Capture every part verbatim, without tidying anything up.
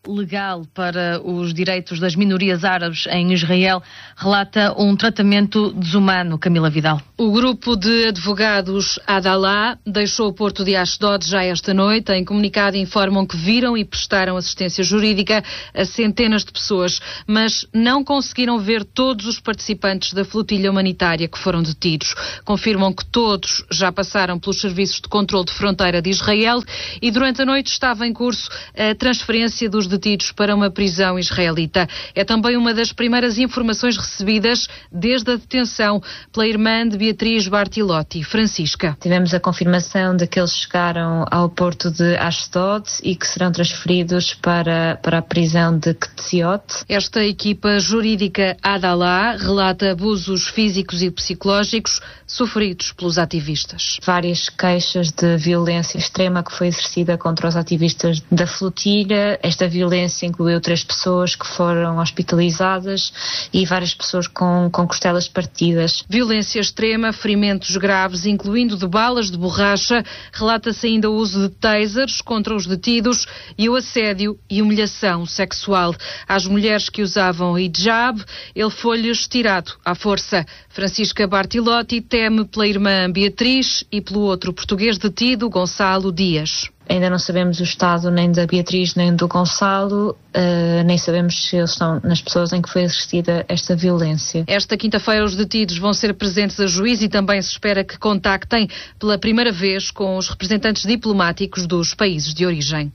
legal para os direitos das minorias árabes em Israel relata um tratamento desumano. Camila Vidal. O grupo de advogados Adalah deixou o porto de Ashdod já esta noite. Em comunicado informam que viram e prestaram assistência jurídica a centenas de pessoas, mas não conseguiram ver todos os participantes da flotilha humanitária que foram detidos. Confirmam que todos já passaram pelos serviços de controle de fronteira de Israel e durante a noite estava em curso a transferência dos detidos para uma prisão israelita. É também uma das primeiras informações recebidas desde a detenção pela irmã de Beatriz Bartilotti, Francisca. Tivemos a confirmação de que eles chegaram ao porto de Ashdod e que serão transferidos para, para a prisão de Ketziot. Esta equipa jurídica Adalah relata abusos físicos e psicológicos sofridos pelos ativistas. Várias queixas de violência extrema que foi exercida contra os ativistas da flotilha. Esta violência incluiu três pessoas que foram hospitalizadas e várias pessoas com, com costelas partidas. Violência extrema, ferimentos graves, incluindo de balas de borracha. Relata-se ainda o uso de tasers contra os detidos e o assédio e humilhação sexual. Às mulheres que usavam hijab, ele foi-lhes tirado à força. Francisca Bartilotti teme pela irmã Beatriz e pelo outro português detido, Gonçalo Dias. Ainda não sabemos o estado nem da Beatriz nem do Gonçalo, uh, nem sabemos se eles estão nas pessoas em que foi exercida esta violência. Esta quinta-feira os detidos vão ser presentes a juiz e também se espera que contactem pela primeira vez com os representantes diplomáticos dos países de origem.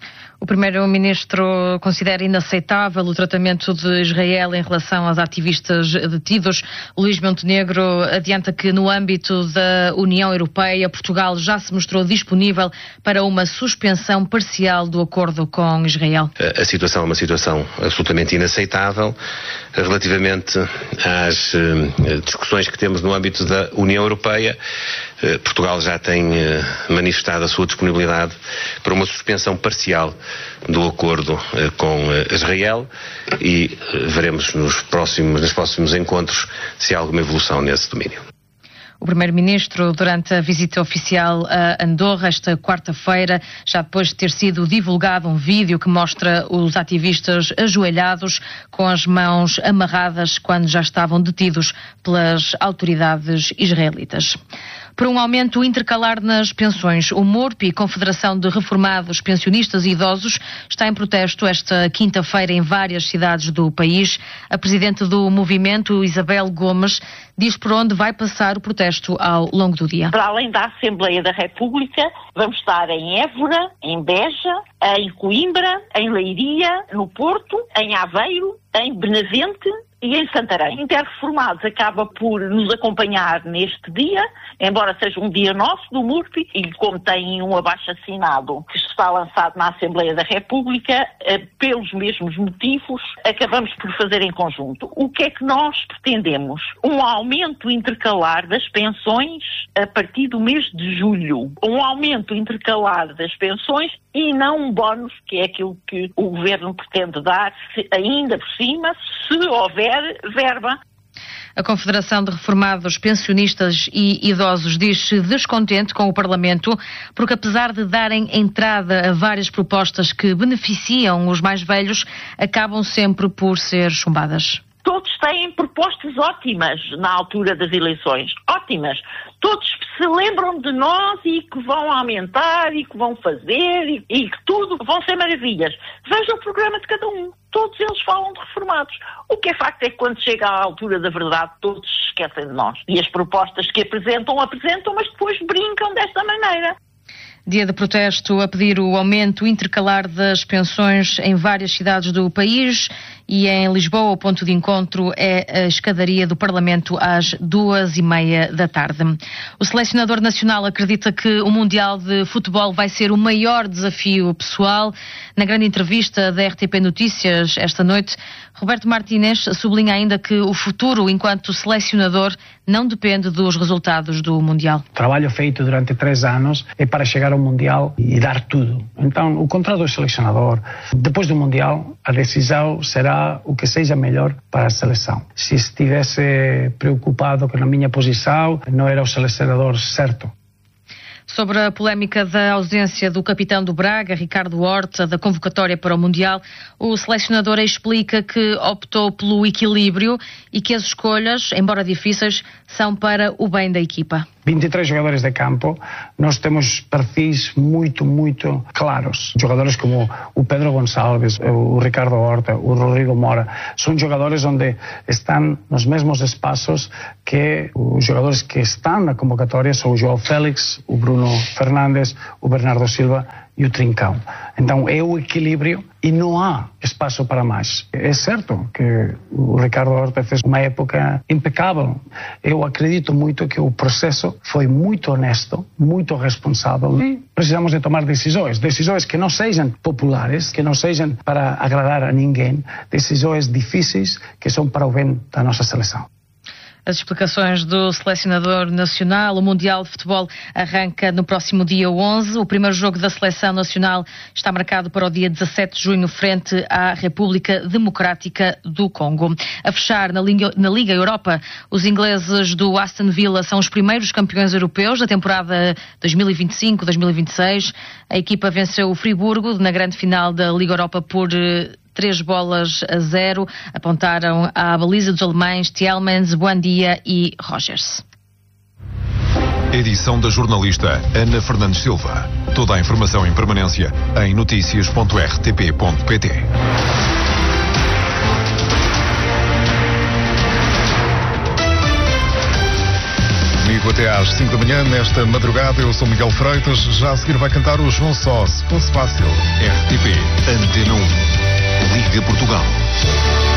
O primeiro-ministro considera inaceitável o tratamento de Israel em relação aos ativistas detidos. Luís Montenegro adianta que no âmbito da União Europeia, Portugal já se mostrou disponível para uma suspensão parcial do acordo com Israel. A situação é uma situação absolutamente inaceitável. Relativamente às discussões que temos no âmbito da União Europeia, Portugal já tem manifestado a sua disponibilidade para uma suspensão parcial do acordo com Israel e veremos nos próximos, nos próximos encontros se há alguma evolução nesse domínio. O primeiro-ministro, durante a visita oficial a Andorra, esta quarta-feira, já depois de ter sido divulgado um vídeo que mostra os ativistas ajoelhados com as mãos amarradas quando já estavam detidos pelas autoridades israelitas. Por um aumento intercalar nas pensões, o MURP, Confederação de Reformados, Pensionistas e Idosos, está em protesto esta quinta-feira em várias cidades do país. A presidente do movimento, Isabel Gomes, diz por onde vai passar o protesto ao longo do dia. Para além da Assembleia da República, vamos estar em Évora, em Beja, em Coimbra, em Leiria, no Porto, em Aveiro, em Benavente e em Santarém. Interreformados acaba por nos acompanhar neste dia, embora seja um dia nosso do MURP, e como tem um abaixo-assinado que está lançado na Assembleia da República, eh, pelos mesmos motivos, acabamos por fazer em conjunto. O que é que nós pretendemos? Um aumento intercalar das pensões a partir do mês de julho. Um aumento intercalar das pensões e não um bónus, que é aquilo que o Governo pretende dar, se, ainda por cima, se houver verba. A Confederação de Reformados, Pensionistas e Idosos diz-se descontente com o Parlamento porque, apesar de darem entrada a várias propostas que beneficiam os mais velhos, acabam sempre por ser chumbadas. Todos têm propostas ótimas na altura das eleições. Ótimas. Todos se lembram de nós e que vão aumentar e que vão fazer e, e que tudo vão ser maravilhas. Veja o programa de cada um. Todos eles falam de reformados. O que é facto é que quando chega à altura da verdade, todos se esquecem de nós. E as propostas que apresentam, apresentam, mas depois brincam desta maneira. Dia de protesto a pedir o aumento intercalar das pensões em várias cidades do país e em Lisboa o ponto de encontro é a escadaria do Parlamento às duas e meia da tarde. O selecionador nacional acredita que o Mundial de Futebol vai ser o maior desafio pessoal. Na grande entrevista da R T P Notícias esta noite, Roberto Martínez sublinha ainda que o futuro enquanto selecionador não depende dos resultados do Mundial. O trabalho feito durante três anos é para chegar ao Mundial e dar tudo. Então, o contrato do selecionador, depois do Mundial, a decisão será o que seja melhor para a seleção. Se estivesse preocupado com a minha posição, não era o selecionador certo. Sobre a polémica da ausência do capitão do Braga, Ricardo Horta, da convocatória para o Mundial, o selecionador explica que optou pelo equilíbrio e que as escolhas, embora difíceis, são para o bem da equipa. vinte e três jogadores de campo, nós temos perfis muito, muito claros. Jogadores como o Pedro Gonçalves, o Ricardo Horta, o Rodrigo Mora, são jogadores onde estão nos mesmos espaços que os jogadores que estão na convocatória, são o João Félix, o Bruno Fernandes, o Bernardo Silva e o Trincão. Então é o equilíbrio e não há espaço para mais. É certo que o Ricardo Horta fez uma época impecável. Eu acredito muito que o processo foi muito honesto, muito responsável. E precisamos de tomar decisões, decisões que não sejam populares, que não sejam para agradar a ninguém, decisões difíceis que são para o bem da nossa seleção. As explicações do selecionador nacional. O Mundial de Futebol arranca no próximo dia onze. O primeiro jogo da seleção nacional está marcado para o dia dezassete de junho, frente à República Democrática do Congo. A fechar na Liga, na Liga Europa, os ingleses do Aston Villa são os primeiros campeões europeus da temporada dois mil e vinte e cinco dois mil e vinte e seis. A equipa venceu o Friburgo na grande final da Liga Europa por três bolas a zero, apontaram à baliza dos alemães Tielemans, Buendia e Rogers. Edição da jornalista Ana Fernandes Silva. Toda a informação em permanência em notícias ponto r t p ponto p t. Comigo até às cinco da manhã, nesta madrugada. Eu sou Miguel Freitas. Já a seguir vai cantar o João Só, Se Fosse Fácil. R T P, Antena um. Liga Portugal.